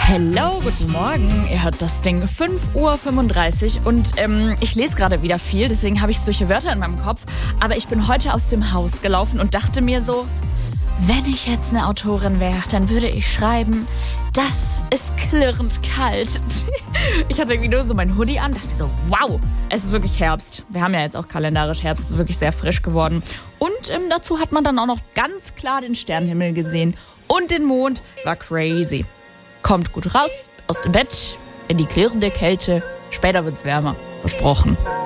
Hello, guten Morgen. Ihr hört das Ding 5:35 Uhr und ich lese gerade wieder viel, deswegen habe ich solche Wörter in meinem Kopf. Aber ich bin heute aus dem Haus gelaufen und dachte mir so, wenn ich jetzt eine Autorin wäre, dann würde ich schreiben, das ist klirrend kalt. Ich hatte irgendwie nur so mein Hoodie an, dachte mir so, wow, es ist wirklich Herbst. Wir haben ja jetzt auch kalendarisch Herbst, es ist wirklich sehr frisch geworden. Und dazu hat man dann auch noch ganz klar den Sternenhimmel gesehen. Und den Mond, war crazy. Kommt gut raus, aus dem Bett, in die klirrende Kälte. Später wird's wärmer. Versprochen.